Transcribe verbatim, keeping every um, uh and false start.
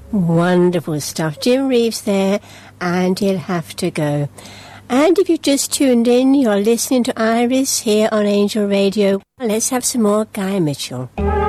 Wonderful stuff. Jim Reeves there, and he'll have to go. And if you've just tuned in, you're listening to Iris here on Angel Radio. Let's have some more Guy Mitchell.